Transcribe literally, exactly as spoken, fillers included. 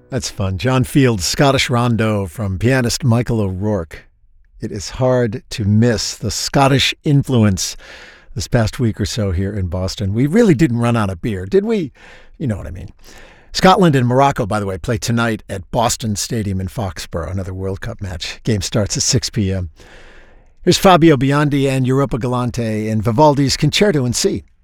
That's fun. John Field's Scottish Rondo from pianist Michael O'Rourke. It is hard to miss the Scottish influence this past week or so here in Boston. We really didn't run out of beer, did we? You know what I mean. Scotland and Morocco, by the way, play tonight at Boston Stadium in Foxborough, another World Cup match. Game starts at six p.m. Here's Fabio Biondi and Europa Galante and Vivaldi's Concerto in C.